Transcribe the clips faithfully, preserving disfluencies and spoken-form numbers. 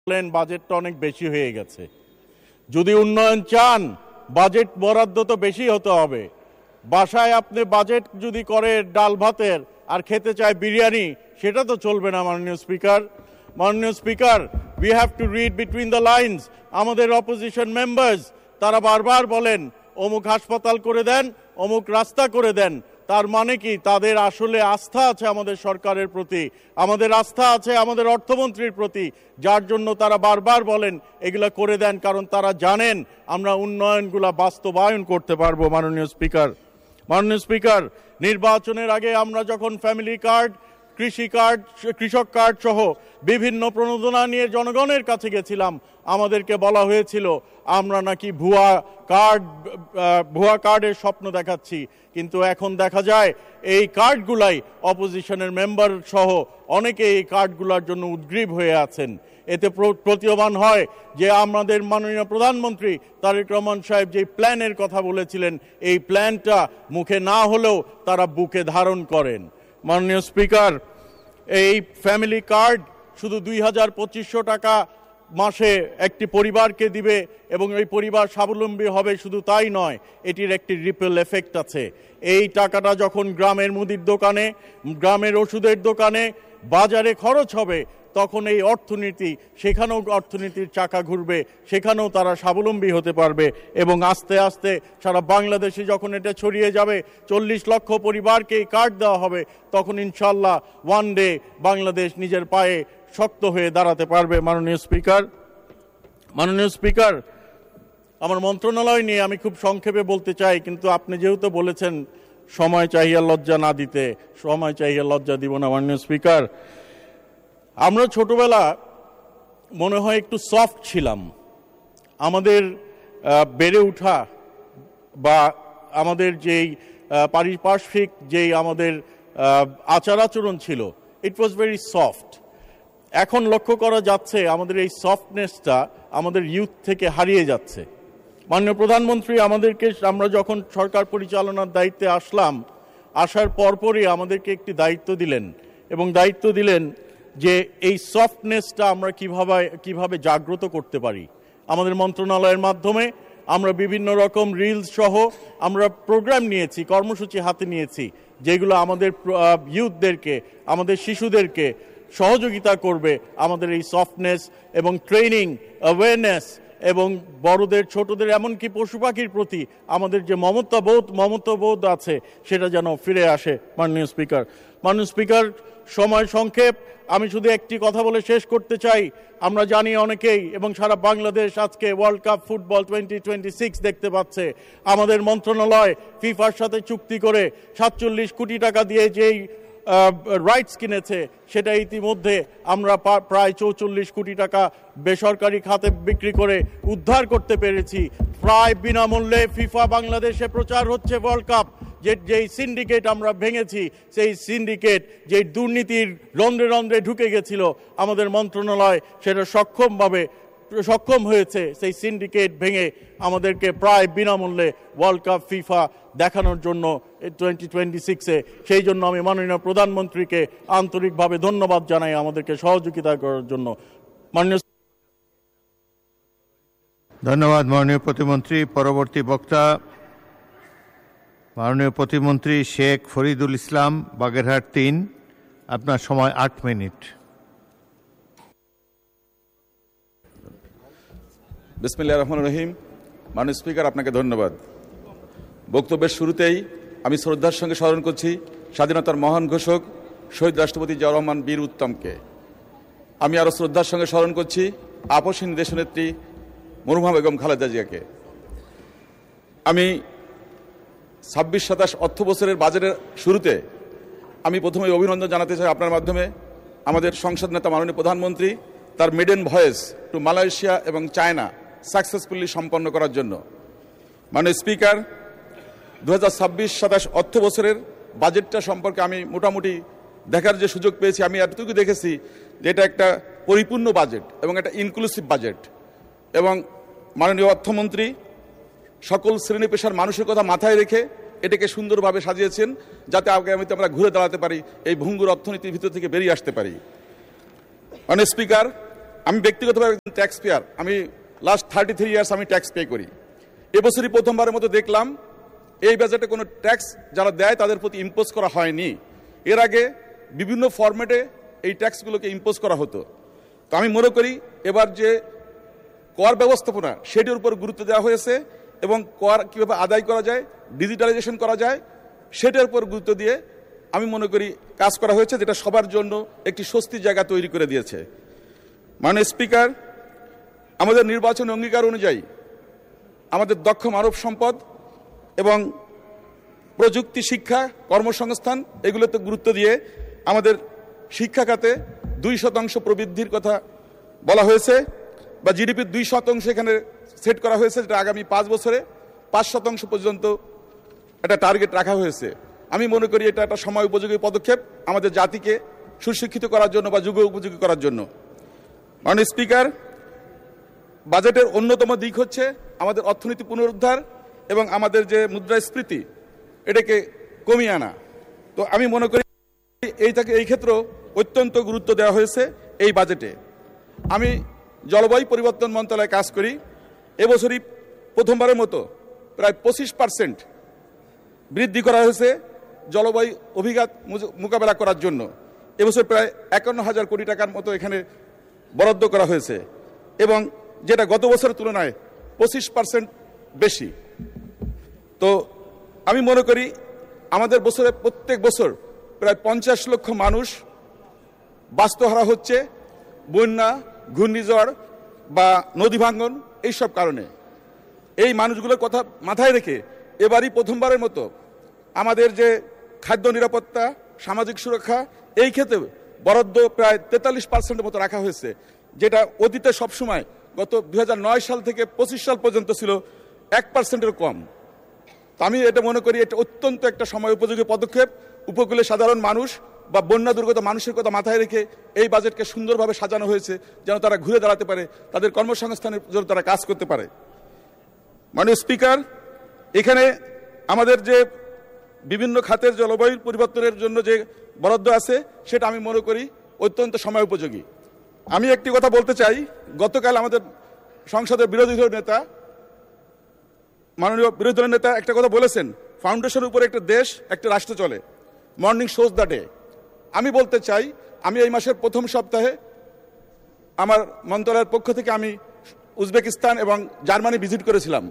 বাজেটটা অনেক বেশি হয়ে গেছে। যদি উন্নয়ন চান বাজেট বরাদ্দ তো বেশি হতে হবে। বাসায় আপনি বাজেট যদি করে ডাল ভাতের আর খেতে চায় বিরিয়ানি, সেটা তো চলবে না মাননীয় স্পিকার। মাননীয় speaker, we have to read between the lines. আমাদের অপোজিশন মেম্বার্স তারা বারবার বলেন অমুক হাসপাতাল করে দেন, অমুক রাস্তা করে দেন। তার মানে কি তাদের আসলে আস্থা আছে আমাদের সরকারের প্রতি, আমাদের আস্থা আছে আমাদের অর্থমন্ত্রীর প্রতি, যার জন্য তারা বারবার বলেন এগুলা করে দেন, কারণ তারা জানেন আমরা উন্নয়নগুলা বাস্তবায়ন করতে পারবো। মাননীয় স্পিকার মাননীয় স্পিকার নির্বাচনের আগে আমরা যখন ফ্যামিলি কার্ড, কৃষি কার্ড, কৃষক কার্ড সহ বিভিন্ন প্রণোদনা নিয়ে জনগণের কাছে গেছিলাম, আমাদেরকে বলা হয়েছিল আমরা নাকি ভুয়া কার্ড ভুয়া কার্ডের স্বপ্ন দেখাচ্ছি। কিন্তু এখন দেখা যায় এই কার্ডগুলাই অপোজিশনের মেম্বার সহ অনেকে এই কার্ডগুলোর জন্য উদ্গ্রীব হয়ে আছেন। এতে প্রতীয়মান হয় যে আমাদের মাননীয় প্রধানমন্ত্রী তারেক রহমান সাহেব যে প্ল্যানের কথা বলেছিলেন, এই প্ল্যানটা মুখে না হলেও তারা বুকে ধারণ করেন। মাননীয় স্পিকার, এই ফ্যামিলি কার্ড শুধু দুই হাজার পঁচিশশো টাকা মাসে একটি পরিবারকে দিবে এবং এই পরিবার স্বাবলম্বী হবে, শুধু তাই নয়, এটির একটি রিপেল এফেক্ট আছে। এই টাকাটা যখন গ্রামের মুদির দোকানে, গ্রামের ওষুধের দোকানে, বাজারে খরচ হবে, তখন এই অর্থনীতি, সেখানেও অর্থনীতির চাকা ঘুরবে, সেখানেও তারা স্বাবলম্বী হতে পারবে এবং আস্তে আস্তে সারা বাংলাদেশে যখন এটা ছড়িয়ে যাবে, চল্লিশ লক্ষ পরিবারকে এই কার্ড দেওয়া হবে, তখন ইনশাল্লাহ ওয়ান ডে বাংলাদেশ নিজের পায়ে শক্ত হয়ে দাঁড়াতে পারবে। মাননীয় স্পিকার মাননীয় স্পিকার আমার মন্ত্রণালয় নিয়ে আমি খুব সংক্ষেপে বলতে চাই, কিন্তু আপনি যেহেতু বলেছেন সময় চাহিয়া লজ্জা না দিতে, সময় চাহিয়া লজ্জা দিব না। মাননীয় স্পিকার, আমরা ছোটবেলা মনে হয় একটু সফট ছিলাম। আমাদের বেড়ে ওঠা বা আমাদের যেই পারিপার্শ্বিক যেই আমাদের আচার আচরণ ছিল, ইট ওয়াজ ভেরি সফট। এখন লক্ষ্য করা যাচ্ছে আমাদের এই সফটনেসটা আমাদের ইউথ থেকে হারিয়ে যাচ্ছে। মাননীয় প্রধানমন্ত্রী আমাদেরকে, আমরা যখন সরকার পরিচালনার দায়িত্বে আসলাম, আসার পরপরই আমাদেরকে একটি দায়িত্ব দিলেন এবং দায়িত্ব দিলেন যে এই সফটনেসটা আমরা কিভাবে কিভাবে জাগ্রত করতে পারি। আমাদের মন্ত্রণালয়ের মাধ্যমে আমরা বিভিন্ন রকম রিলস সহ আমরা প্রোগ্রাম নিয়েছি, কর্মসূচি হাতে নিয়েছি, যেগুলো আমাদের ইউথদেরকে, আমাদের শিশুদেরকে সহযোগিতা করবে আমাদের এই সফটনেস এবং ট্রেনিং, অ্যাওয়ারনেস এবং বড়দের ছোটদের এমনকি পশু পাখির প্রতি আমাদের যে মমতাবোধ মমতাবোধ আছে সেটা যেন ফিরে আসে। মাননীয় স্পিকার মাননীয় স্পিকার সময় সংক্ষেপ, আমি শুধু একটি কথা বলে শেষ করতে চাই। আমরা জানি অনেকেই এবং সারা বাংলাদেশ আজকে world cup football twenty twenty six দেখতে পাচ্ছে। আমাদের মন্ত্রণালয় ফিফার সাথে চুক্তি করে সাতচল্লিশ কোটি টাকা দিয়ে যেই রাইটস কিনেছে, সেটা ইতিমধ্যে আমরা প্রায় চৌচল্লিশ কোটি টাকা বেসরকারি খাতে বিক্রি করে উদ্ধার করতে পেরেছি। প্রায় বিনামূল্যে ফিফা বাংলাদেশে প্রচার হচ্ছে ওয়ার্ল্ড কাপ। যে যেই সিন্ডিকেট আমরা ভেঙেছি, সেই সিন্ডিকেট যেই দুর্নীতির রন্ধ্রে রন্ধ্রে ঢুকে গেছিল, আমাদের মন্ত্রণালয় সেটা সক্ষমভাবে সক্ষম হয়েছে সেই সিন্ডিকেট ভেঙে আমাদেরকে প্রায় বিনামূল্যে ওয়ার্ল্ড কাপ ফিফা দেখানোর জন্য টোয়েন্টি টোয়েন্টি সিক্সে। সেই জন্য আমি মাননীয় প্রধানমন্ত্রীকে আন্তরিকভাবে ধন্যবাদ জানাই আমাদেরকে সহযোগিতা করার জন্য। মাননীয় ধন্যবাদ মাননীয় প্রতিমন্ত্রী। পরবর্তী বক্তা মাননীয় প্রতিমন্ত্রী শেখ ফরিদুল ইসলাম, বাগেরহাট তিন। আপনার সময় আট মিনিট। বিসমিল্লাহির রহমানির রহিম। মাননীয় স্পিকার, আপনাকে ধন্যবাদ। বক্তব্যের শুরুতেই আমি শ্রদ্ধার সঙ্গে স্মরণ করছি স্বাধীনতার মহান ঘোষক শহীদ রাষ্ট্রপতি জিয়াউর রহমান বীর উত্তমকে। আমি আরও শ্রদ্ধার সঙ্গে স্মরণ করছি আপসহীন দেশনেত্রী মরহুমা বেগম খালেদা জিয়াকে। আমি ছাব্বিশ সাতাশ অর্থ বছরের বাজেটের শুরুতে আমি প্রথমে অভিনন্দন জানাতে চাই আপনার মাধ্যমে আমাদের সংসদ নেতা মাননীয় প্রধানমন্ত্রী তার মেডেন ভয়েস টু মালয়েশিয়া এবং চায়না সাকসেসফুলি সম্পন্ন করার জন্য। মাননীয় স্পিকার, দু হাজার ছাব্বিশ সাতাশ অর্থ বছরের বাজেটটা সম্পর্কে আমি মোটামুটি দেখার যে সুযোগ পেয়েছি, আমি এতটুকু দেখেছি যে এটা একটা পরিপূর্ণ বাজেট এবং একটা ইনক্লুসিভ বাজেট এবং মাননীয় অর্থমন্ত্রী সকল শ্রেণী পেশার মানুষের কথা মাথায় রেখে এটাকে সুন্দরভাবে সাজিয়েছেন, যাতে আগামীতে আমরা ঘুরে দাঁড়াতে পারি, এই ভঙ্গুর অর্থনীতির ভিতর থেকে বেরিয়ে আসতে পারি। মাননীয় স্পিকার, আমি ব্যক্তিগতভাবে ট্যাক্স পেয়ার, আমি লাস্ট থার্টি থ্রি ইয়ার্স আমি ট্যাক্স পে করি। এবছরই প্রথমবারের মতো দেখলাম এই বাজেটে কোনো ট্যাক্স যারা দেয় তাদের প্রতি ইম্পোজ করা হয়নি। এর আগে বিভিন্ন ফরম্যাটে এই ট্যাক্সগুলোকে ইম্পোজ করা হতো। তো আমি মনে করি এবার যে কর ব্যবস্থাপনা সেটির উপর গুরুত্ব দেওয়া হয়েছে এবং কর কীভাবে আদায় করা যায়, ডিজিটালাইজেশন করা যায় সেটার উপর গুরুত্ব দিয়ে আমি মনে করি কাজ করা হয়েছে, যেটা সবার জন্য একটি স্বস্তির জায়গা তৈরি করে দিয়েছে। মাননীয় স্পিকার, আমাদের নির্বাচনী অঙ্গীকার অনুযায়ী আমাদের দক্ষ মানব সম্পদ এবং প্রযুক্তি, শিক্ষা, কর্মসংস্থান এগুলোতে গুরুত্ব দিয়ে আমাদের শিক্ষা খাতে দুই শতাংশ প্রবৃদ্ধির কথা বলা হয়েছে, বা জিডিপির দুই শতাংশ এখানে সেট করা হয়েছে, যেটা আগামী পাঁচ বছরে পাঁচ শতাংশ পর্যন্ত একটা টার্গেট রাখা হয়েছে। আমি মনে করি এটা একটা সময় উপযোগী পদক্ষেপ আমাদের জাতিকে সুশিক্ষিত করার জন্য বা যুগ উপযোগী করার জন্য। মাননীয় স্পিকার, বাজেটের অন্যতম দিক হচ্ছে আমাদের অর্থনীতি পুনরুদ্ধার এবং আমাদের যে মুদ্রাস্ফীতি এটাকে কমিয়ে আনা। তো আমি মনে করি এইটাকে এই ক্ষেত্রে অত্যন্ত গুরুত্ব দেওয়া হয়েছে এই বাজেটে। আমি জলবায়ু পরিবর্তন মন্ত্রণালয়ে কাজ করি। এবছরই প্রথমবারের মতো প্রায় পঁচিশ পার্সেন্ট বৃদ্ধি করা হয়েছে জলবায়ু অভিঘাত মোকাবেলা করার জন্য। এবছর প্রায় একান্ন হাজার কোটি টাকার মতো এখানে বরাদ্দ করা হয়েছে এবং যেটা গত বছরের তুলনায় পঁচিশ পার্সেন্ট বেশি। তো আমি মনে করি আমাদের বছরে প্রত্যেক বছর প্রায় পঞ্চাশ লক্ষ মানুষ বাস্তুহারা হচ্ছে বন্যা, ঘূর্ণিঝড় বা নদী ভাঙ্গন এইসব কারণে। এই মানুষগুলোর কথা মাথায় রেখে এবারই প্রথমবারের মতো আমাদের যে খাদ্য নিরাপত্তা, সামাজিক সুরক্ষা এই ক্ষেত্রে বরাদ্দ প্রায় তেতাল্লিশ পার্সেন্টের মতো রাখা হয়েছে, যেটা অতীতে সবসময় গত দুই হাজার নয় সাল থেকে পঁচিশ সাল পর্যন্ত ছিল এক পার্সেন্টের কম। তো আমি এটা মনে করি এটা অত্যন্ত একটা সময় উপযোগী পদক্ষেপ। উপকূলে সাধারণ মানুষ বা বন্যা দুর্গত মানুষের কথা মাথায় রেখে এই বাজেটকে সুন্দরভাবে সাজানো হয়েছে, যেন তারা ঘুরে দাঁড়াতে পারে, তাদের কর্মসংস্থানের জন্য তারা কাজ করতে পারে। মাননীয় স্পিকার, এখানে আমাদের যে বিভিন্ন খাতের জলবায়ু পরিবর্তনের জন্য যে বরাদ্দ আছে সেটা আমি মনে করি অত্যন্ত সময় উপযোগী। আমি একটি কথা বলতে চাই, গতকাল আমাদের সংসদের বিরোধী দলের নেতা, মাননীয় বিরোধী দলের নেতা একটা কথা বলেছেন, ফাউন্ডেশনের উপরে একটা দেশ, একটা রাষ্ট্র চলে, মর্নিং শোজ দ্য ডে। আমি বলতে চাই, আমি এই মাসের প্রথম সপ্তাহে আমার মন্ত্রণালয়ের পক্ষ থেকে আমি উজবেকিস্তান এবং জার্মানি ভিজিট করেছিলাম।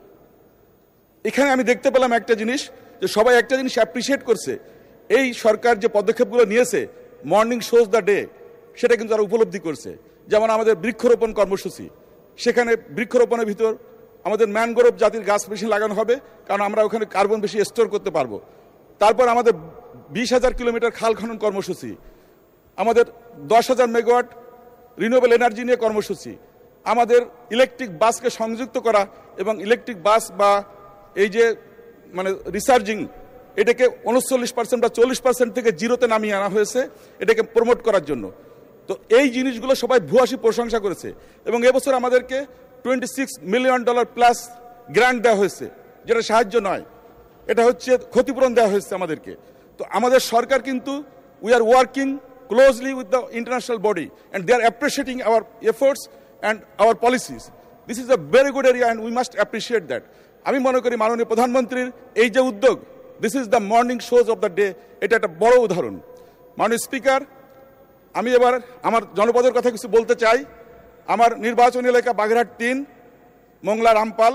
এখানে আমি দেখতে পেলাম একটা জিনিস, যে সবাই একটা জিনিস অ্যাপ্রিসিয়েট করছে, এই সরকার যে পদক্ষেপগুলো নিয়েছে মর্নিং শোজ দ্য ডে সেটা কিন্তু তারা উপলব্ধি করছে। যেমন আমাদের বৃক্ষরোপণ কর্মসূচি, সেখানে বৃক্ষরোপণের ভিতর আমাদের ম্যানগ্রোভ জাতির গাছ বেশি লাগানো হবে, কারণ আমরা ওখানে কার্বন বেশি স্টোর করতে পারবো। তারপর আমাদের বিশ হাজার কিলোমিটার খাল খনন কর্মসূচি, আমাদের দশ হাজার মেগাওয়াট রিনিউয়েবল এনার্জি নিয়ে কর্মসূচি, আমাদের ইলেকট্রিক বাসকে সংযুক্ত করা এবং ইলেকট্রিক বাস বা এই যে মানে রিচার্জিং এটাকে উনচল্লিশ পার্সেন্ট বা চল্লিশ পার্সেন্ট থেকে জিরোতে নামিয়ে আনা হয়েছে এটাকে প্রমোট করার জন্য। তো এই জিনিসগুলো সবাই ভূয়সী প্রশংসা করেছে এবং এবছর আমাদেরকে twenty six million dollar plus grant দেওয়া হয়েছে, যেটা সাহায্য নয়, এটা হচ্ছে ক্ষতিপূরণ দেওয়া হয়েছে আমাদেরকে। তো আমাদের সরকার কিন্তু we are working closely with the international body and they R appreciating hour efforts and our policies. This is a very good area and we must appreciate that. আমি মনে করি মাননীয় প্রধানমন্ত্রীর এই যে উদ্যোগ, this is the morning shows of the day, এটা একটা বড় উদাহরণ। মাননীয় স্পিকার, আমি এবার আমার জনপদের কথা কিছু বলতে চাই। আমার নির্বাচনী এলাকা বাগেরহাট তিন, মোংলা রামপাল।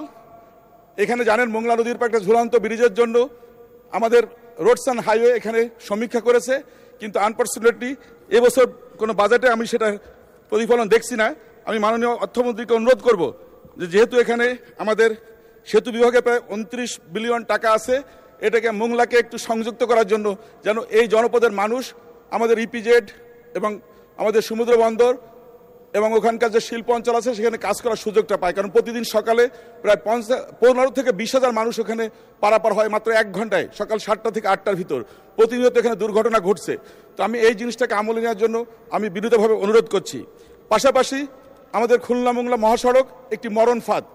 এখানে জানেন মোংলা নদীর পর একটা ঝুলন্ত ব্রিজের জন্য আমাদের রোডস অ্যান্ড হাইওয়ে এখানে সমীক্ষা করেছে, কিন্তু আনফর্চুনেটলি এবছর কোনো বাজেটে আমি সেটা প্রতিফলন দেখছি না। আমি মাননীয় অর্থমন্ত্রীকে অনুরোধ করব যে যেহেতু এখানে আমাদের সেতু বিভাগে প্রায় উনত্রিশ বিলিয়ন টাকা আছে, এটাকে মোংলাকে একটু সংযুক্ত করার জন্য, যেন এই জনপদের মানুষ আমাদের ইপিজেড এবং আমাদের সমুদ্র বন্দর এবং ওখানকার যে শিল্প অঞ্চল আছে সেখানে কাজ করার সুযোগটা পায়। কারণ প্রতিদিন সকালে প্রায় পঞ্চাশ পনেরো থেকে বিশ হাজার মানুষ ওখানে পারাপার হয় মাত্র এক ঘন্টায়, সকাল সাতটা থেকে আটটার ভিতর। প্রতিনিয়ত এখানে দুর্ঘটনা ঘটছে। তো আমি এই জিনিসটাকে আমলে নেওয়ার জন্য আমি বিনীতভাবে অনুরোধ করছি। পাশাপাশি আমাদের খুলনা মোংলা মহাসড়ক একটি মরণ ফাঁদ।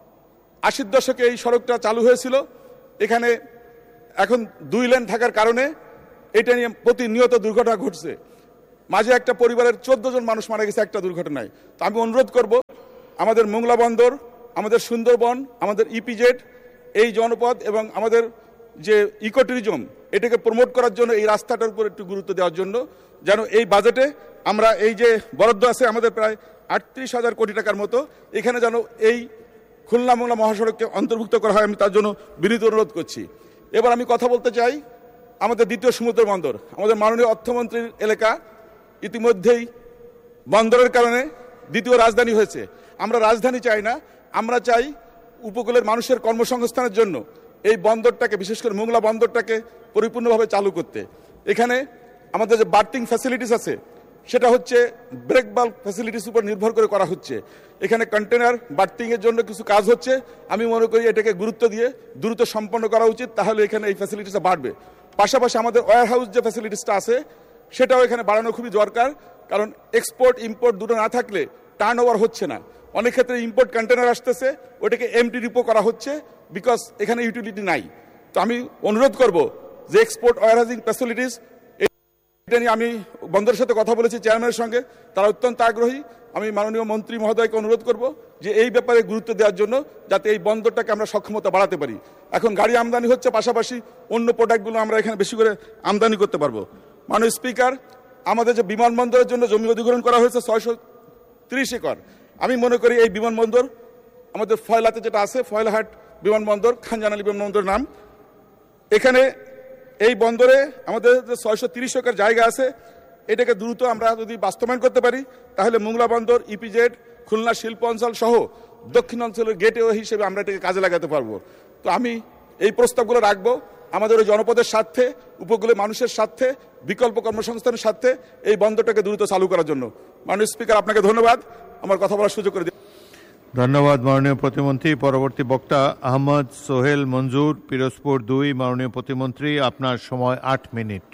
আশির দশকে এই সড়কটা চালু হয়েছিল, এখানে এখন দুই লেন থাকার কারণে এটা নিয়ে প্রতিনিয়ত দুর্ঘটনা ঘটছে। মাঝে একটা পরিবারের চোদ্দ জন মানুষ মারা গেছে একটা দুর্ঘটনায়। তো আমি অনুরোধ করব আমাদের মোংলা বন্দর, আমাদের সুন্দরবন, আমাদের ইপিজেড, এই জনপদ এবং আমাদের যে ইকো ট্যুরিজম, এটাকে প্রমোট করার জন্য এই রাস্তাটার উপর একটু গুরুত্ব দেওয়ার জন্য, যেন এই বাজেটে আমরা এই যে বরাদ্দ আছে আমাদের প্রায় আটত্রিশ হাজার কোটি টাকার মতো, এখানে যেন এই খুলনা মোংলা মহাসড়ককে অন্তর্ভুক্ত করা হয়, আমি তার জন্য বিনীত অনুরোধ করছি। এবার আমি কথা বলতে চাই আমাদের দ্বিতীয় সমুদ্র বন্দর, আমাদের মাননীয় অর্থমন্ত্রীর এলাকা, ইতিমধ্যেই বন্দরের কারণে দ্বিতীয় রাজধানী হয়েছে। আমরা রাজধানী চাই না, আমরা চাই উপকূলের মানুষের কর্মসংস্থানের জন্য এই বন্দরটাকে, বিশেষ করে মোংলা বন্দরটাকে পরিপূর্ণভাবে চালু করতে। এখানে আমাদের যে বার্থিং ফ্যাসিলিটিস আছে সেটা হচ্ছে ব্রেক বাল্ব ফ্যাসিলিটিস উপর নির্ভর করে করা হচ্ছে। এখানে কন্টেনার বার্থিংয়ের জন্য কিছু কাজ হচ্ছে, আমি মনে করি এটাকে গুরুত্ব দিয়ে দ্রুত সম্পন্ন করা উচিত, তাহলে এখানে এই ফ্যাসিলিটিসটা বাড়বে। পাশাপাশি আমাদের ওয়্যার হাউস যে ফ্যাসিলিটিসটা আছে সেটাও এখানে বাড়ানো খুবই দরকার, কারণ এক্সপোর্ট ইম্পোর্ট দুটো না থাকলে টার্ন ওভার হচ্ছে না। অনেক ক্ষেত্রে ইম্পোর্ট কন্টেনার আসতেছে, ওটাকে এমটি ডিপো করা হচ্ছে, বিকজ এখানে ইউটিলিটি নাই। তো আমি অনুরোধ করব যে এক্সপোর্ট ওয়্যার হাউজিং ফ্যাসিলিটিস, এটা নিয়ে আমি বন্দরের সাথে কথা বলেছি চেয়ারম্যানের সঙ্গে, তারা অত্যন্ত আগ্রহী। আমি মাননীয় মন্ত্রী মহোদয়কে অনুরোধ করব যে এই ব্যাপারে গুরুত্ব দেওয়ার জন্য, যাতে এই বন্দরটাকে আমরা সক্ষমতা বাড়াতে পারি। এখন গাড়ি আমদানি হচ্ছে, পাশাপাশি অন্য প্রোডাক্টগুলো আমরা এখানে বেশি করে আমদানি করতে পারবো। মাননীয় স্পিকার, আমাদের যে বিমানবন্দরের জন্য জমি অধিগ্রহণ করা হয়েছে ছয়শো ত্রিশ একর, আমি মনে করি এই বিমানবন্দর আমাদের ফয়লাতে যেটা আছে, ফয়লাহাট বিমানবন্দর, খানজানালি বিমানবন্দর নাম, এখানে এই বন্দরে আমাদের যে ছয়শো তিরিশ একর জায়গা আছে, এটাকে দ্রুত আমরা যদি বাস্তবায়ন করতে পারি, তাহলে মোংলা বন্দর, ইপিজেড, খুলনা শিল্প অঞ্চল সহ দক্ষিণ অঞ্চলের গেটওয়ে হিসেবে আমরা এটাকে কাজে লাগাতে পারবো। তো আমি এই প্রস্তাবগুলো রাখবো আমাদের ওই জনপদের স্বার্থে, উপকূলের মানুষের স্বার্থে, বিকল্প কর্মসংস্থানের স্বার্থে এই বন্দরটাকে দ্রুত চালু করার জন্য। মাননীয় স্পিকার, আপনাকে ধন্যবাদ আমার কথা বলার সুযোগ করে দিন। ধন্যবাদ মাননীয় প্রতিমন্ত্রী। পরবর্তী বক্তা আহমদ সোহেল মঞ্জুর, পিরোজপুর দুই। মাননীয় প্রতিমন্ত্রী, আপনার সময় আট মিনিট।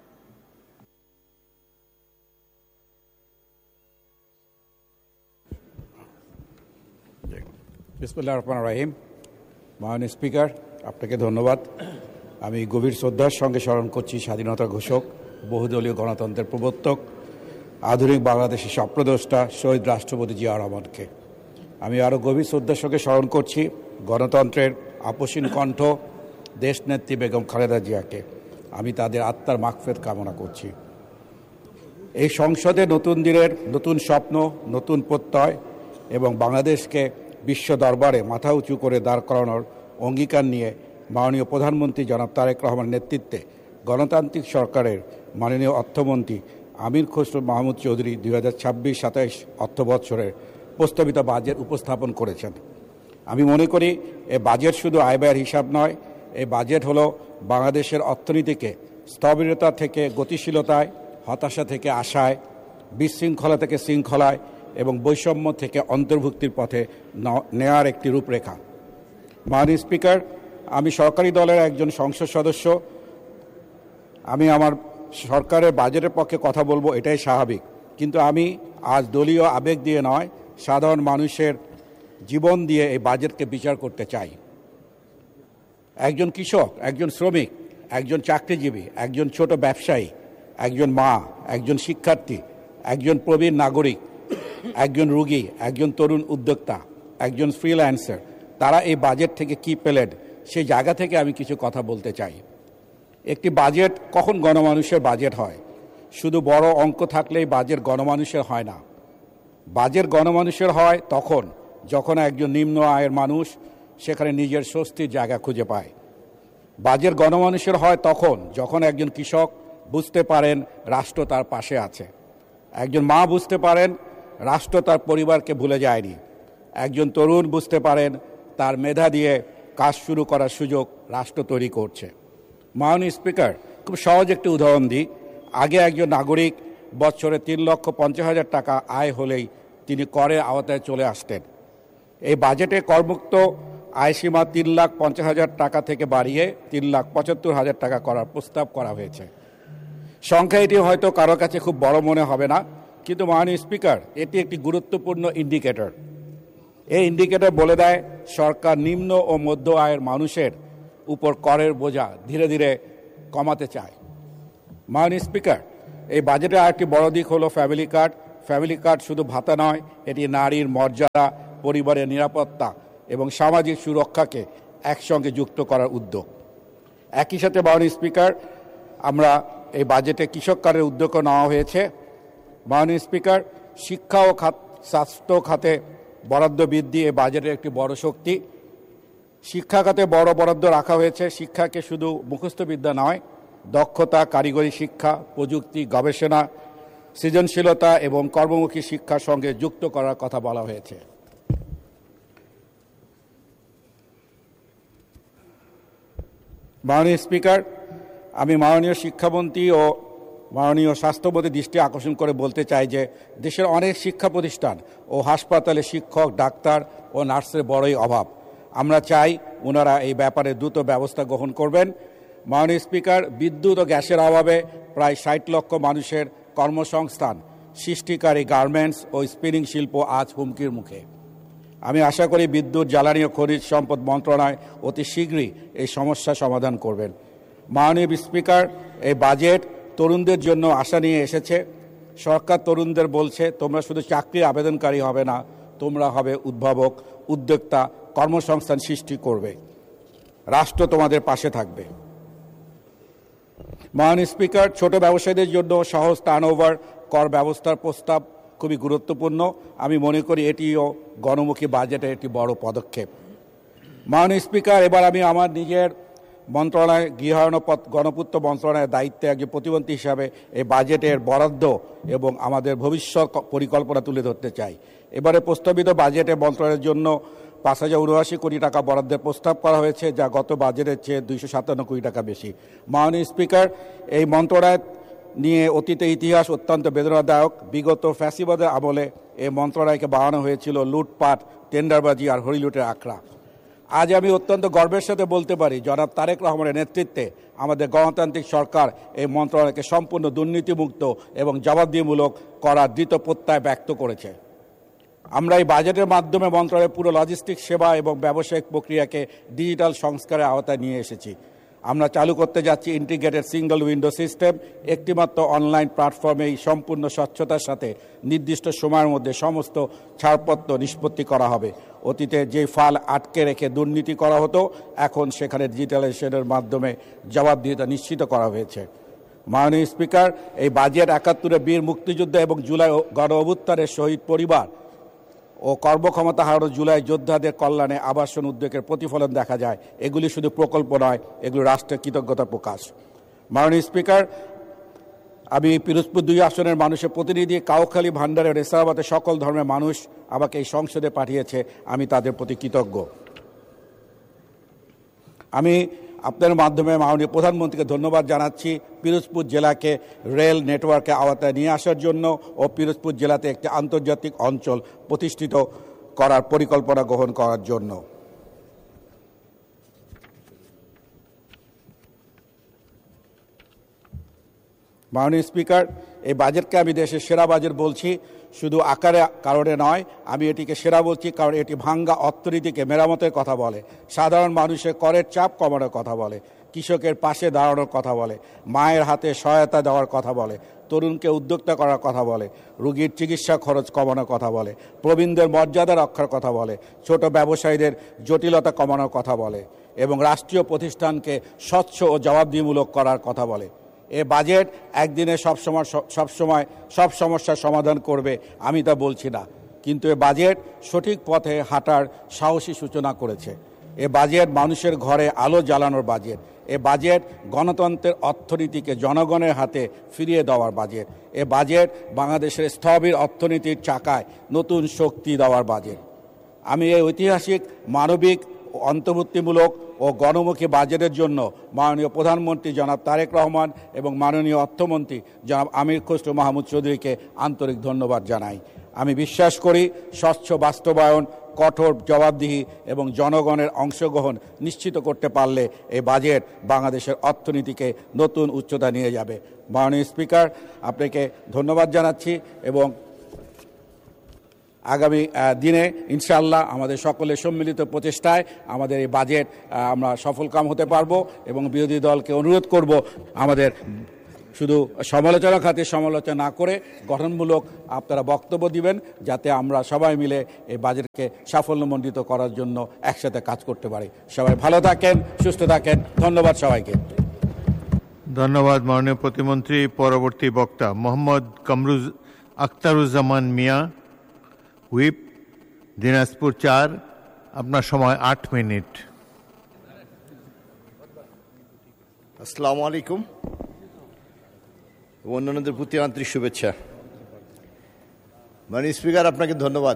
বিসমিল্লাহির রহমানির রহিম। মাননীয় স্পিকার, আপনাকে ধন্যবাদ। আমি গভীর শ্রদ্ধার সঙ্গে স্মরণ করছি স্বাধীনতা ঘোষক, বহুদলীয় গণতন্ত্রের প্রবর্তক, আধুনিক বাংলাদেশের স্বপ্নদ্রষ্টা শহীদ রাষ্ট্রপতি জিয়া রহমানকে। আমি আরও গভীর শ্রদ্ধার সঙ্গে স্মরণ করছি গণতন্ত্রের আপসীন কণ্ঠ দেশনেত্রী বেগম খালেদা জিয়াকে। আমি তাদের আত্মার মাগফিরাত কামনা করছি। এই সংসদে নতুন দিনের নতুন স্বপ্ন, নতুন প্রত্যয় এবং বাংলাদেশকে বিশ্ব দরবারে মাথা উঁচু করে দাঁড় করানোর অঙ্গীকার নিয়ে মাননীয় প্রধানমন্ত্রী জনাব তারেক রহমানের নেতৃত্বে গণতান্ত্রিক সরকারের মাননীয় অর্থমন্ত্রী আমির খসরু মাহমুদ চৌধুরী দুই হাজার ছাব্বিশ সাতাইশ অর্থ বৎসরের প্রস্তাবিত বাজেট উপস্থাপন করেছেন। আমি মনে করি এই বাজেট শুধু আয় ব্যয়ের হিসাব নয়, এই বাজেট হলো বাংলাদেশের অর্থনীতিকে স্থবিরতা থেকে গতিশীলতায়, হতাশা থেকে আশায়, বিশৃঙ্খলা থেকে শৃঙ্খলায় এবং বৈষম্য থেকে অন্তর্ভুক্তির পথে নেয়ার একটি রূপরেখা। মাননীয় স্পিকার, আমি সরকারি দলের একজন সংসদ সদস্য। আমি আমার সরকারের বাজেটের পক্ষে কথা বলবো, এটাই স্বাভাবিক। কিন্তু আমি আজ দলীয় আবেগ দিয়ে নয়, সাধারণ মানুষের জীবন দিয়ে এই বাজেটকে বিচার করতে চাই। একজন কৃষক, একজন শ্রমিক, একজন চাকরিজীবী, একজন ছোট ব্যবসায়ী, একজন মা, একজন শিক্ষার্থী, একজন প্রবীণ নাগরিক, একজন রোগী, একজন তরুণ উদ্যোক্তা, একজন ফ্রিল্যান্সার, তারা এই বাজেট থেকে কী পেলেন সেই জায়গা থেকে আমি কিছু কথা বলতে চাই। একটি বাজেট কখন গণমানুষের বাজেট হয়? শুধু বড় অঙ্ক থাকলেই বাজেট গণমানুষের হয় না। বাজেট গণমানুষের হয় তখন যখন একজন নিম্ন আয়ের মানুষ সেখানে নিজের স্বস্তির জায়গা খুঁজে পায়। বাজেট গণমানুষের হয় তখন যখন একজন কৃষক বুঝতে পারেন রাষ্ট্র তার পাশে আছে, একজন মা বুঝতে পারেন রাষ্ট্র তার পরিবারকে ভুলে যায়নি, একজন তরুণ বুঝতে পারেন তার মেধা দিয়ে কাজ শুরু করার সুযোগ রাষ্ট্র তৈরি করছে। মাননীয় স্পিকার, খুব সহজ একটি উদাহরণ দিই। আগে একজন নাগরিক বছরে তিন লক্ষ পঞ্চাশ হাজার টাকা আয় হলেই তিনি করের আওতায় চলে আসতেন। এই বাজেটে করমুক্ত আয়সীমা তিন লাখ পঞ্চাশ হাজার টাকা থেকে বাড়িয়ে তিন লাখ পঁচাত্তর হাজার টাকা করার প্রস্তাব করা হয়েছে। সংখ্যা এটি হয়তো কারো কাছে খুব বড় মনে হবে না, কিন্তু মাননীয় স্পিকার, এটি একটি গুরুত্বপূর্ণ ইন্ডিকেটর। এই ইন্ডিকেটর বলে দেয় সরকার নিম্ন ও মধ্য আয়ের মানুষের উপর করের বোঝা ধীরে ধীরে কমাতে চায়। মাননীয় স্পিকার, এই বাজেটের আরেকটি বড় দিক হলো ফ্যামিলি কার্ড। ফ্যামিলি কার্ড শুধু ভাতা নয়, এটি নারীর মর্যাদা, পরিবারের নিরাপত্তা এবং সামাজিক সুরক্ষাকে একসঙ্গে যুক্ত করার উদ্যোগ। একই সাথে মাননীয় স্পিকার, আমরা এই বাজেটে কৃষক কার্ডের উদ্যোগও নেওয়া হয়েছে। মাননীয় স্পিকার, শিক্ষা ও খাত স্বাস্থ্য খাতে বরাদ্দ বৃদ্ধি এই বাজেটের একটি বড় শক্তি। শিক্ষা খাতে বড় বরাদ্দ রাখা হয়েছে শিক্ষাকে শুধু মুখস্থবিদ্যা নয়, দক্ষতা, কারিগরি শিক্ষা, প্রযুক্তি, গবেষণা, সৃজনশীলতা এবং কর্মমুখী শিক্ষার সঙ্গে যুক্ত করার কথা বলা হয়েছে। মাননীয় স্পিকার, আমি মাননীয় শিক্ষামন্ত্রী ও মাননীয় স্বাস্থ্যমন্ত্রীর দৃষ্টি আকর্ষণ করে বলতে চাই যে দেশের অনেক শিক্ষা প্রতিষ্ঠান ও হাসপাতালে শিক্ষক, ডাক্তার ও নার্সের বড়ই অভাব। আমরা চাই ওনারা এই ব্যাপারে দ্রুত ব্যবস্থা গ্রহণ করবেন। মাননীয় স্পিকার, বিদ্যুৎ ও গ্যাসের অভাবে প্রায় ষাট লক্ষ মানুষের কর্মসংস্থান সৃষ্টিকারী গার্মেন্টস ও স্পিনিং শিল্প আজ হুমকির মুখে। আমি আশা করি বিদ্যুৎ, জ্বালানি ও খনিজ সম্পদ মন্ত্রণালয় অতি শীঘ্রই এই সমস্যা সমাধান করবেন। মাননীয় স্পিকার, এই বাজেট তরুণদের জন্য আশা নিয়ে এসেছে। সরকার তরুণদের বলছে, তোমরা শুধু চাকরির আবেদনকারী হবে না, তোমরা হবে উদ্ভাবক, উদ্যোক্তা, কর্মসংস্থান সৃষ্টি করবে। রাষ্ট্র তোমাদের পাশে থাকবে। মাননীয় স্পিকার, ছোট ব্যবসায়ীদের জন্য সহজ টার্নওভার কর ব্যবস্থার প্রস্তাব খুবই গুরুত্বপূর্ণ। আমি মনে করি এটিও গণমুখী বাজেটের একটি বড় পদক্ষেপ। মাননীয় স্পিকার, এবার আমি আমার নিজের মন্ত্রণালয়, গৃহায়ন ও গণপূর্ত মন্ত্রণালয়ের দায়িত্বে একজন প্রতিমন্ত্রী হিসাবে এই বাজেটের বরাদ্দ এবং আমাদের ভবিষ্যৎ পরিকল্পনা তুলে ধরতে চাই। এবারে প্রস্তাবিত বাজেটে মন্ত্রণালয়ের জন্য পাঁচ হাজার উনআশি কোটি টাকা বরাদ্দের প্রস্তাব করা হয়েছে, যা গত বাজেটের চেয়ে দুইশো সাতান্ন কোটি টাকা বেশি। মাননীয় স্পিকার, এই মন্ত্রণালয় নিয়ে অতীতে ইতিহাস অত্যন্ত বেদনাদায়ক। বিগত ফ্যাসিবাদের আমলে এই মন্ত্রণালয়কে বাড়ানো হয়েছিল লুটপাট, টেন্ডারবাজি আর হরিলুটের আখড়া। আজ আমি অত্যন্ত গর্বের সাথে বলতে পারি, জনাব তারেক রহমানের নেতৃত্বে আমাদের গণতান্ত্রিক সরকার এই মন্ত্রণালয়কে সম্পূর্ণ দুর্নীতিমুক্ত এবং জবাবদিহিমূলক করার দৃঢ় প্রত্যয় ব্যক্ত করেছে। আমরা এই বাজেটের মাধ্যমে মন্ত্রণালয়ের পুরো লজিস্টিক সেবা এবং ব্যবসায়িক প্রক্রিয়াকে ডিজিটাল সংস্কারের আওতায় নিয়ে এসেছি। আমরা চালু করতে যাচ্ছি ইন্টিগ্রেটেড সিঙ্গল উইন্ডো সিস্টেম। একটিমাত্র অনলাইন প্ল্যাটফর্মে এই সম্পূর্ণ স্বচ্ছতার সাথে নির্দিষ্ট সময়ের মধ্যে সমস্ত ছাড়পত্র নিষ্পত্তি করা হবে। অতীতে যে ফাইল আটকে রেখে দুর্নীতি করা হতো, এখন সেখানে ডিজিটালাইজেশনের মাধ্যমে জবাবদিহিতা নিশ্চিত করা হয়েছে। মাননীয় স্পিকার, এই বাজেট একাত্তরে বীর মুক্তিযোদ্ধা এবং জুলাই গণ অভ্যুত্থানের শহীদ পরিবার ও কর্মক্ষমতা হারানো জুলাই যোদ্ধাদের কল্যাণে আবাসন উদ্যোগের প্রতিফলন দেখা যায়। এগুলি শুধু প্রকল্প নয়, এগুলি রাষ্ট্রের কৃতজ্ঞতা প্রকাশ। মাননীয় স্পিকার, আমি পিরোজপুর দুই আসনের মানুষের প্রতিনিধি, কাউখালী, ভান্ডারে, রেসাবাদে সকল ধর্মের মানুষ আমাকে এই সংসদে পাঠিয়েছে, আমি তাদের প্রতি কৃতজ্ঞ। আমি আপনার মাধ্যমে মাননীয় প্রধানমন্ত্রীকে ধন্যবাদ জানাচ্ছি পিরোজপুর জেলাকে রেল নেটওয়ার্কে আওতায় নিয়ে আসার জন্য ও পিরোজপুর জেলাতে একটি আন্তর্জাতিক অঞ্চল প্রতিষ্ঠিত করার পরিকল্পনা গ্রহণ করার জন্য। মাননীয় স্পিকার, এই বাজেটকে আমি দেশের সেরা বাজেট বলছি, শুধু আকারে কারণে নয়। আমি এটিকে সেরা বলছি কারণ এটি ভাঙ্গা অর্থনীতিকে মেরামতের কথা বলে, সাধারণ মানুষের করের চাপ কমানোর কথা বলে, কৃষকের পাশে দাঁড়ানোর কথা বলে, মায়ের হাতে সহায়তা দেওয়ার কথা বলে, তরুণকে উদ্যোক্তা করার কথা বলে, রোগীর চিকিৎসা খরচ কমানোর কথা বলে, প্রবীণদের মর্যাদা রক্ষার কথা বলে, ছোট ব্যবসায়ীদের জটিলতা কমানোর কথা বলে এবং রাষ্ট্রীয় প্রতিষ্ঠানকে স্বচ্ছ ও জবাবদিহিমূলক করার কথা বলে। এ বাজেট একদিনে সবসময় সবসময় সব সমস্যার সমাধান করবে আমি তা বলছি না, কিন্তু এ বাজেট সঠিক পথে হাঁটার সাহসী সূচনা করেছে। এ বাজেট মানুষের ঘরে আলো জ্বালানোর বাজেট। এ বাজেট গণতন্ত্রের অর্থনীতিকে জনগণের হাতে ফিরিয়ে দেওয়ার বাজেট। এ বাজেট বাংলাদেশের স্থবির অর্থনীতির চাকায় নতুন শক্তি দেওয়ার বাজেট। আমি এই ঐতিহাসিক, মানবিক, অন্তর্ভুক্তিমূলক ও গণমুখী বাজেটের জন্য মাননীয় প্রধানমন্ত্রী জনাব তারেক রহমান এবং মাননীয় অর্থমন্ত্রী জনাব আমির খসরু মাহমুদ চৌধুরীকে আন্তরিক ধন্যবাদ জানাই। আমি বিশ্বাস করি স্বচ্ছ বাস্তবায়ন, কঠোর জবাবদিহি এবং জনগণের অংশগ্রহণ নিশ্চিত করতে পারলে এই বাজেট বাংলাদেশের অর্থনীতিকে নতুন উচ্চতা নিয়ে যাবে। মাননীয় স্পিকার, আপনাকে ধন্যবাদ জানাচ্ছি এবং আগামী দিনে ইনশাআল্লাহ আমাদের সকলের সম্মিলিত প্রচেষ্টায় আমাদের এই বাজেট আমরা সফলকাম হতে পারবো এবং বিরোধী দলকে অনুরোধ করব আমাদের শুধু সমালোচনা খাতে সমালোচনা না করে গঠনমূলক আপনারা বক্তব্য দিবেন, যাতে আমরা সবাই মিলে এই বাজেটকে সাফল্যমণ্ডিত করার জন্য একসাথে কাজ করতে পারি। সবাই ভালো থাকেন, সুস্থ থাকেন। ধন্যবাদ সবাইকে। ধন্যবাদ মাননীয় প্রতিমন্ত্রী। পরবর্তী বক্তা মোহাম্মদ কামরুজ আখতারুজ্জামান মিয়া, হুইপ, দিনাজপুর চার। আপনার সময় আট মিনিট। আসসালামু আলাইকুম। অন্যান্যদের প্রতি আন্তরিক শুভেচ্ছা। মাননীয় স্পিকার, আপনাকে ধন্যবাদ।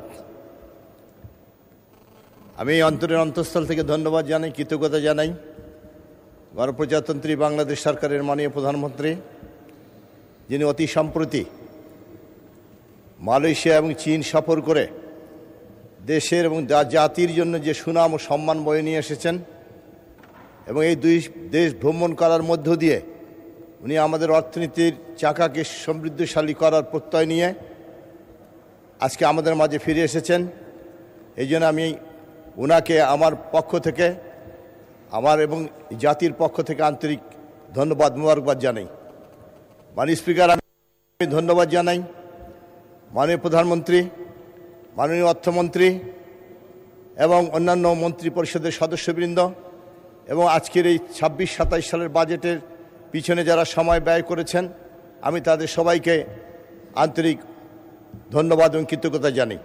আমি অন্তরের অন্তঃস্থল থেকে ধন্যবাদ জানাই, কৃতজ্ঞতা জানাই গণপ্রজাতন্ত্রী বাংলাদেশ সরকারের মাননীয় প্রধানমন্ত্রী, যিনি অতি সম্প্রতি মালয়েশিয়া এবং চীন সফর করে দেশের এবং জাতির জন্য যে সুনাম ও সম্মান বয়ে নিয়ে এসেছেন, এবং এই দুই দেশ ভ্রমণ করার মধ্য দিয়ে উনি আমাদের অর্থনীতির চাকাকে সমৃদ্ধশালী করার প্রত্যয় নিয়ে আজকে আমাদের মাঝে ফিরে এসেছেন। এই জন্য আমি ওনাকে আমার পক্ষ থেকে, আমার এবং জাতির পক্ষ থেকে আন্তরিক ধন্যবাদ, মোবারকবাদ জানাই। মাননীয় স্পিকার, আমি ধন্যবাদ জানাই মাননীয় প্রধানমন্ত্রী, মাননীয় অর্থমন্ত্রী এবং অন্যান্য মন্ত্রী পরিষদের সদস্যবৃন্দ এবং আজকের এই ছাব্বিশ সাতাইশ সালের বাজেটের পিছনে যারা সময় ব্যয় করেছেন, আমি তাদের সবাইকে আন্তরিক ধন্যবাদ এবং কৃতজ্ঞতা জানাই।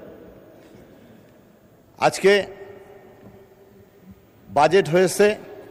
আজকে বাজেট হয়েছে,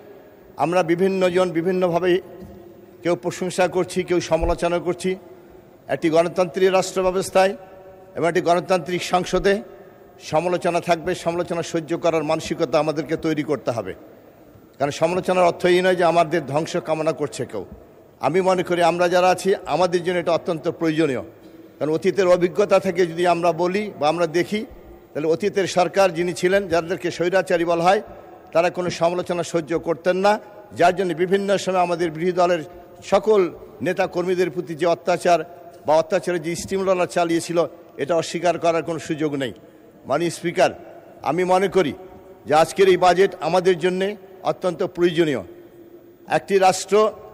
আমরা বিভিন্নজন বিভিন্নভাবে কেউ প্রশংসা করছি, কেউ সমালোচনা করছি। একটি গণতান্ত্রিক রাষ্ট্র ব্যবস্থায় এবং একটি গণতান্ত্রিক সংসদে সমালোচনা থাকবে। সমালোচনা সহ্য করার মানসিকতা আমাদেরকে তৈরি করতে হবে, কারণ সমালোচনার অর্থ এই নয় যে আমাদের ধ্বংস কামনা করছে কেউ। আমি মনে করি আমরা যারা আছি আমাদের জন্য এটা অত্যন্ত প্রয়োজনীয়, কারণ অতীতের অভিজ্ঞতা থেকে যদি আমরা বলি বা আমরা দেখি, তাহলে অতীতের সরকার যিনি ছিলেন, যাদেরকে স্বৈরাচারী বলা হয়, তারা কোনো সমালোচনা সহ্য করতেন না, যার জন্য বিভিন্ন সময় আমাদের বিরোধী দলের সকল নেতা কর্মীদের প্রতি যে অত্যাচার বা অত্যাচারের যে স্টিমুলার চালিয়েছিল, এটা অস্বীকার করার কোনো সুযোগ নেই। মাননীয় স্পিকার, আমি মনে করি যে আজকের এই বাজেট আমাদের জন্যে অত্যন্ত প্রয়োজনীয়। একটি রাষ্ট্র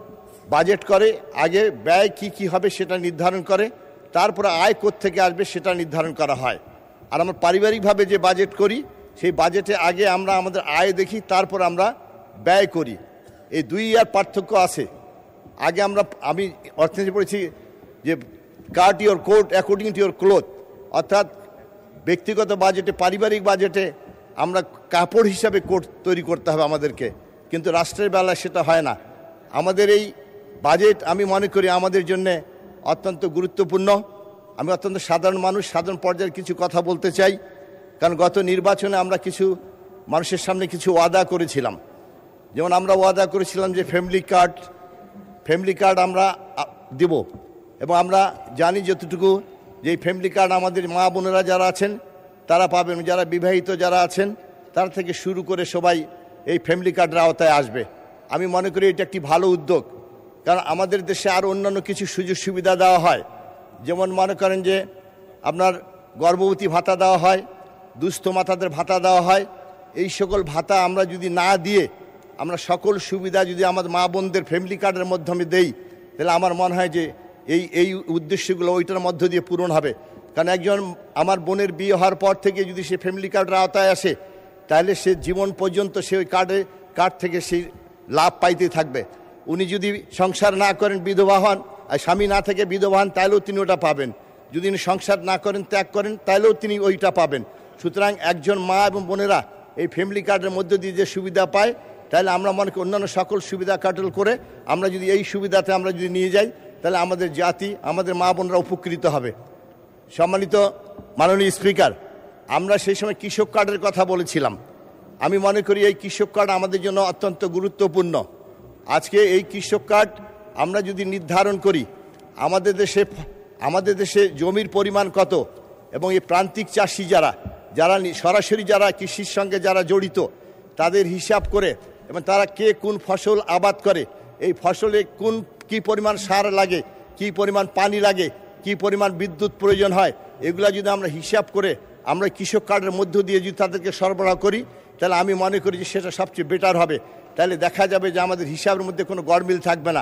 বাজেট করে, আগে ব্যয় কি কি হবে সেটা নির্ধারণ করে, তারপরে আয় কোত্থেকে আসবে সেটা নির্ধারণ করা হয়। আর আমরা পারিবারিকভাবে যে বাজেট করি, সেই বাজেটে আগে আমরা আমাদের আয় দেখি, তারপর আমরা ব্যয় করি। এই দুই আর পার্থক্য আছে। আগে আমরা, আমি অর্থনীতি পড়েছি যে cut your coat according to your cloth, অর্থাৎ ব্যক্তিগত বাজেটে, পারিবারিক বাজেটে আমরা কাপড় হিসাবে কোট তৈরি করতে হবে আমাদেরকে, কিন্তু রাষ্ট্রের বেলায় সেটা হয় না। আমাদের এই বাজেট আমি মনে করি আমাদের জন্য অত্যন্ত গুরুত্বপূর্ণ। আমি অত্যন্ত সাধারণ মানুষ, সাধারণ পর্যায়ের কিছু কথা বলতে চাই, কারণ গত নির্বাচনে আমরা কিছু মানুষের সামনে কিছু ওয়াদা করেছিলাম। যেমন আমরা ওয়াদা করেছিলাম যে ফ্যামিলি কার্ড ফ্যামিলি কার্ড আমরা দেব, এবং আমরা জানি যতটুকু যে এই ফ্যামিলি কার্ড আমাদের মা বোনেরা যারা আছেন তারা পাবেন, যারা বিবাহিত যারা আছেন তার থেকে শুরু করে সবাই এই ফ্যামিলি কার্ডের আওতায় আসবে। আমি মনে করি এটা একটি ভালো উদ্যোগ, কারণ আমাদের দেশে আরও অন্যান্য কিছু সুযোগ সুবিধা দেওয়া হয়। যেমন মনে করেন যে আপনার গর্ভবতী ভাতা দেওয়া হয়, দুস্থ মাতাদের ভাতা দেওয়া হয়। এই সকল ভাতা আমরা যদি না দিয়ে আমরা সকল সুবিধা যদি আমাদের মা বোনদের ফ্যামিলি কার্ডের মাধ্যমে দেই, তাহলে আমার মনে হয় যে এই এই উদ্দেশ্যগুলো ওইটার মধ্য দিয়ে পূরণ হবে। কারণ একজন আমার বোনের বিয়ে হওয়ার পর থেকে যদি সে ফ্যামিলি কার্ডের আওতায় আসে, তাহলে সে জীবন পর্যন্ত সে ওই কার্ডে কার্ড থেকে সেই লাভ পাইতে থাকবে। উনি যদি সংসার না করেন, বিধবা হন, আর স্বামী না থেকে বিধবা হন, তাহলেও তিনি ওটা পাবেন। যদি উনি সংসার না করেন, ত্যাগ করেন, তাহলেও তিনি ওইটা পাবেন। সুতরাং একজন মা এবং বোনেরা এই ফ্যামিলি কার্ডের মধ্য দিয়ে যে সুবিধা পায়, তাহলে আমরা মনে করি অন্যান্য সকল সুবিধা কাটল করে আমরা যদি এই সুবিধাতে আমরা যদি নিয়ে যাই, তাহলে আমাদের জাতি, আমাদের মা বোনরা উপকৃত হবে। সম্মানিত মাননীয় স্পিকার, আমরা সেই সময় কৃষক কার্ডের কথা বলেছিলাম। আমি মনে করি এই কৃষক কার্ড আমাদের জন্য অত্যন্ত গুরুত্বপূর্ণ। আজকে এই কৃষক কার্ড আমরা যদি নির্ধারণ করি, আমাদের দেশে আমাদের দেশে জমির পরিমাণ কত, এবং এই প্রান্তিক চাষি যারা যারা সরাসরি যারা কৃষির সঙ্গে যারা জড়িত, তাদের হিসাব করে, এবং তারা কে কোন ফসল আবাদ করে, এই ফসলে কোন কি পরিমাণ সার লাগে, কি পরিমাণ পানি লাগে, কি পরিমাণ বিদ্যুৎ প্রয়োজন হয়, এগুলা যদি আমরা হিসাব করে আমরা কৃষক কার্ডের মধ্য দিয়ে যদি তাদেরকে সরবরাহ করি, তাহলে আমি মনে করি যে সেটা সবচেয়ে বেটার হবে। তাহলে দেখা যাবে যে আমাদের হিসাবের মধ্যে কোনো গড়মিল থাকবে না।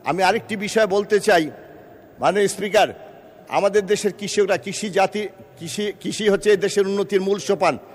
আমি আরেকটি বিষয় বলতে চাই, মাননীয় স্পিকার, আমাদের দেশের কৃষকরা, কৃষি জাতি, কৃষি কৃষি হচ্ছে এই দেশের উন্নতির মূল সোপান।